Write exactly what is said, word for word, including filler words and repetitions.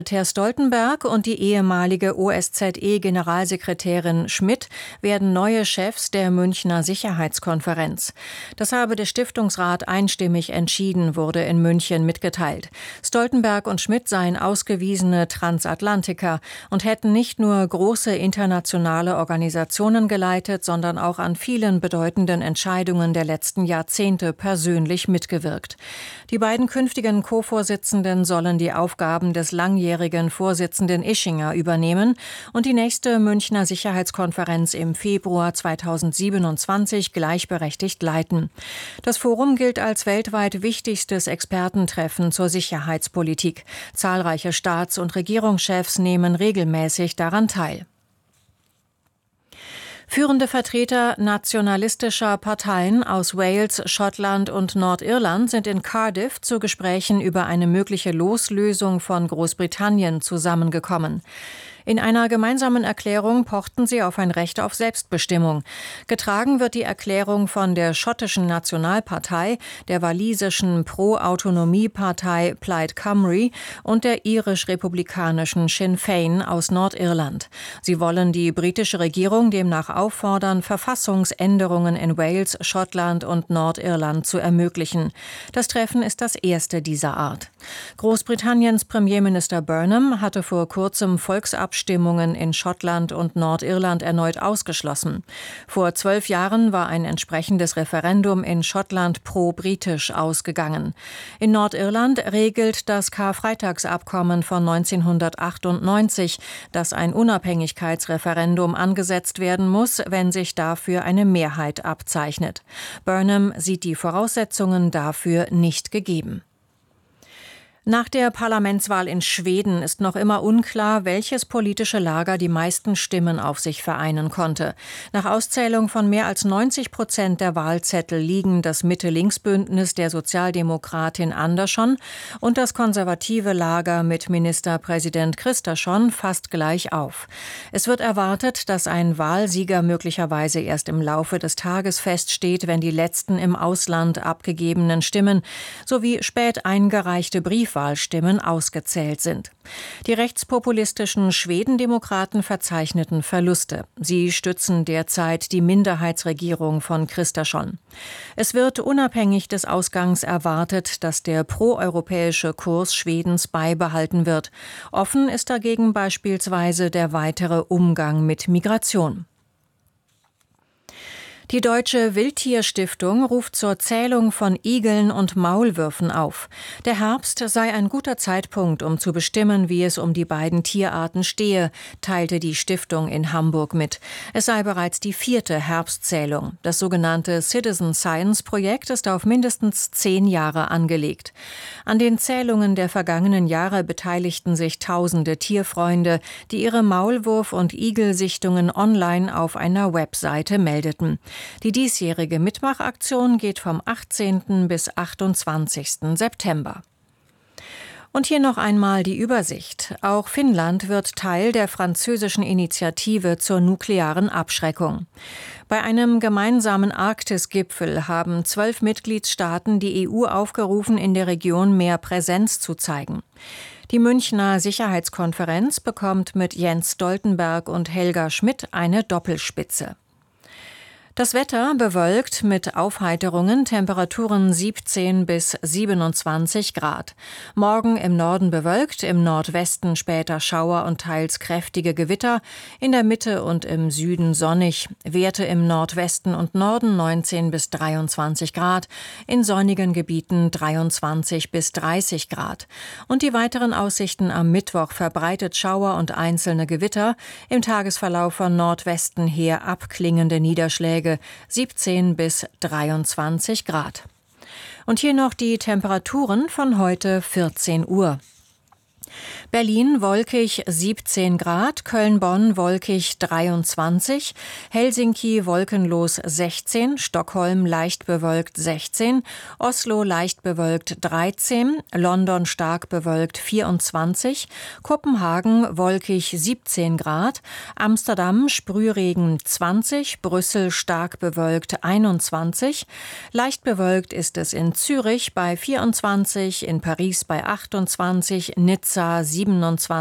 Herr Stoltenberg und die ehemalige O S Z E-Generalsekretärin Schmidt werden neue Chefs der Münchner Sicherheitskonferenz. Das habe der Stiftungsrat einstimmig entschieden, wurde in München mitgeteilt. Stoltenberg und Schmidt seien ausgewiesene Transatlantiker und hätten nicht nur große internationale Organisationen geleitet, sondern auch an vielen bedeutenden Entscheidungen der letzten Jahrzehnte persönlich mitgewirkt. Die beiden künftigen Co-Vorsitzenden sollen die Aufgaben des langjährigen Vorsitzenden Ischinger übernehmen und die nächste Münchner Sicherheitskonferenz im Februar zweitausendsiebenundzwanzig gleichberechtigt leiten. Das Forum gilt als weltweit wichtigstes Expertentreffen zur Sicherheitspolitik. Zahlreiche Staats- und Regierungschefs nehmen regelmäßig daran teil. Führende Vertreter nationalistischer Parteien aus Wales, Schottland und Nordirland sind in Cardiff zu Gesprächen über eine mögliche Loslösung von Großbritannien zusammengekommen. In einer gemeinsamen Erklärung pochten sie auf ein Recht auf Selbstbestimmung. Getragen wird die Erklärung von der schottischen Nationalpartei, der walisischen Pro-Autonomie-Partei Plaid Cymru und der irisch-republikanischen Sinn Féin aus Nordirland. Sie wollen die britische Regierung demnach auffordern, Verfassungsänderungen in Wales, Schottland und Nordirland zu ermöglichen. Das Treffen ist das erste dieser Art. Großbritanniens Premierminister Burnham hatte vor kurzem Volksabstimmungen Abstimmungen in Schottland und Nordirland erneut ausgeschlossen. Vor zwölf Jahren war ein entsprechendes Referendum in Schottland pro-britisch ausgegangen. In Nordirland regelt das Karfreitagsabkommen von neunzehnhundertachtundneunzig, dass ein Unabhängigkeitsreferendum angesetzt werden muss, wenn sich dafür eine Mehrheit abzeichnet. Burnham sieht die Voraussetzungen dafür nicht gegeben. Nach der Parlamentswahl in Schweden ist noch immer unklar, welches politische Lager die meisten Stimmen auf sich vereinen konnte. Nach Auszählung von mehr als neunzig Prozent der Wahlzettel liegen das Mitte-Links-Bündnis der Sozialdemokratin Andersson und das konservative Lager mit Ministerpräsident Kristersson fast gleich auf. Es wird erwartet, dass ein Wahlsieger möglicherweise erst im Laufe des Tages feststeht, wenn die letzten im Ausland abgegebenen Stimmen sowie spät eingereichte Briefe Wahlstimmen ausgezählt sind. Die rechtspopulistischen Schwedendemokraten verzeichneten Verluste. Sie stützen derzeit die Minderheitsregierung von Kristersson. Es wird unabhängig des Ausgangs erwartet, dass der proeuropäische Kurs Schwedens beibehalten wird. Offen ist dagegen beispielsweise der weitere Umgang mit Migration. Die Deutsche Wildtierstiftung ruft zur Zählung von Igeln und Maulwürfen auf. Der Herbst sei ein guter Zeitpunkt, um zu bestimmen, wie es um die beiden Tierarten stehe, teilte die Stiftung in Hamburg mit. Es sei bereits die vierte Herbstzählung. Das sogenannte Citizen Science Projekt ist auf mindestens zehn Jahre angelegt. An den Zählungen der vergangenen Jahre beteiligten sich tausende Tierfreunde, die ihre Maulwurf- und Igelsichtungen online auf einer Webseite meldeten. Die diesjährige Mitmachaktion geht vom achtzehnten bis achtundzwanzigsten September. Und hier noch einmal die Übersicht. Auch Finnland wird Teil der französischen Initiative zur nuklearen Abschreckung. Bei einem gemeinsamen Arktis-Gipfel haben zwölf Mitgliedstaaten die E U aufgerufen, in der Region mehr Präsenz zu zeigen. Die Münchner Sicherheitskonferenz bekommt mit Jens Stoltenberg und Helga Schmidt eine Doppelspitze. Das Wetter bewölkt mit Aufheiterungen, Temperaturen siebzehn bis siebenundzwanzig Grad. Morgen im Norden bewölkt, im Nordwesten später Schauer und teils kräftige Gewitter, in der Mitte und im Süden sonnig. Werte im Nordwesten und Norden neunzehn bis dreiundzwanzig Grad, in sonnigen Gebieten dreiundzwanzig bis dreißig Grad. Und die weiteren Aussichten am Mittwoch verbreitet Schauer und einzelne Gewitter, im Tagesverlauf von Nordwesten her abklingende Niederschläge, siebzehn bis dreiundzwanzig Grad. Und hier noch die Temperaturen von heute vierzehn Uhr. Berlin wolkig siebzehn Grad, Köln-Bonn wolkig dreiundzwanzig, Helsinki wolkenlos sechzehn, Stockholm leicht bewölkt sechzehn, Oslo leicht bewölkt dreizehn, London stark bewölkt vierundzwanzig, Kopenhagen wolkig siebzehn Grad, Amsterdam Sprühregen zwanzig, Brüssel stark bewölkt einundzwanzig, leicht bewölkt ist es in Zürich bei vierundzwanzig, in Paris bei achtundzwanzig, Nizza S A siebenundzwanzig